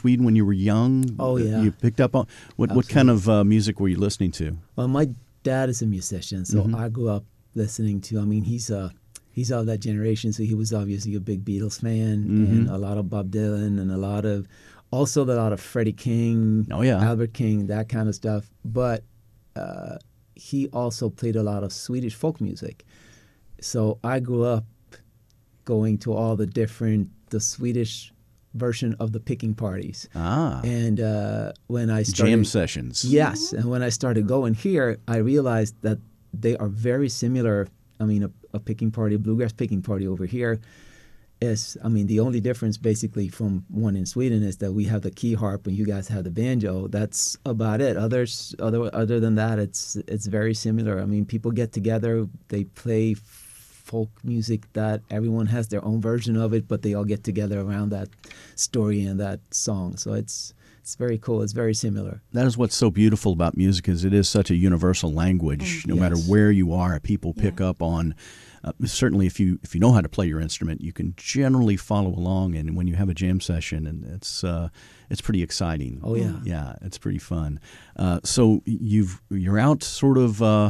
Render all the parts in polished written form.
Sweden when you were young? Oh, yeah. You picked up on what kind of music were you listening to? Well, my dad is a musician, so I grew up listening to. I mean, he's of that generation, so he was obviously a big Beatles fan and a lot of Bob Dylan and a lot of Freddie King, Oh, yeah. Albert King, that kind of stuff. But he also played a lot of Swedish folk music. So I grew up going to all the Swedish version of the picking parties. And when I started... Jam sessions. Yes, and when I started going here, I realized that they are very similar. I mean, a picking party, a bluegrass picking party over here is, I mean, the only difference basically from one in Sweden is that we have the key harp and you guys have the banjo. That's about it. Other than that, it's very similar. I mean, people get together, they play folk music that everyone has their own version of it, but they all get together around that story and that song. So it's very cool. It's very similar. That is what's so beautiful about music, is it is such a universal language. No matter where you are, people pick up on. Certainly, if you know how to play your instrument, you can generally follow along. And when you have a jam session, and it's pretty exciting. Oh yeah, yeah, it's pretty fun. So you're out sort of.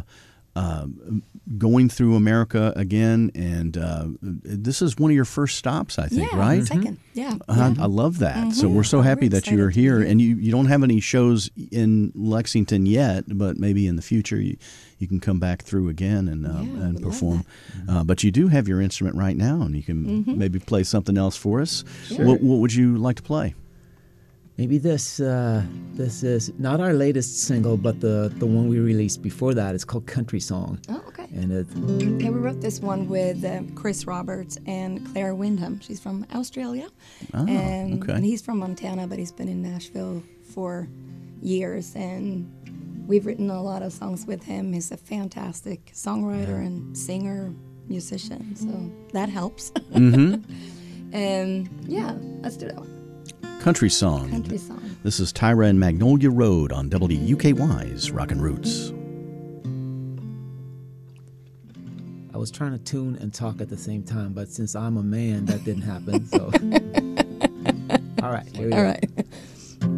Going through America again, and this is one of your first stops, I think, right? Second, yeah. I love that. So we're so happy that you're here, and you don't have any shows in Lexington yet, but maybe in the future you can come back through again and perform. But you do have your instrument right now, and you can maybe play something else for us. Sure. What would you like to play? Maybe this is not our latest single, but the one we released before that. It's called Country Song. Oh, okay. And we wrote this one with Chris Roberts and Claire Wyndham. She's from Australia. Okay. And he's from Montana, but he's been in Nashville for years. And we've written a lot of songs with him. He's a fantastic songwriter and singer, musician. So that helps. And yeah, let's do that one. Country Song. Country Song. This is Tyra and Magnolia Road on WUKY's Rockin' Roots. I was trying to tune and talk at the same time, but since I'm a man, that didn't happen. So, all right, here we go. All right.